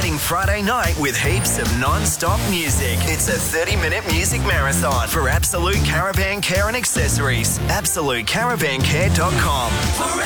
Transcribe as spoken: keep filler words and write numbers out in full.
exciting Friday night with heaps of non-stop music. It's a thirty-minute music marathon for Absolute Caravan Care and Accessories. absolute caravan care dot com.